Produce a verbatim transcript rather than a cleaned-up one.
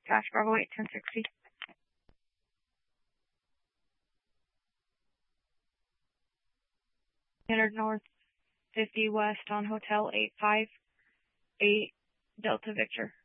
Dash Bravo eight ten sixty. Standard North fifty West on Hotel eight five eight Delta Victor.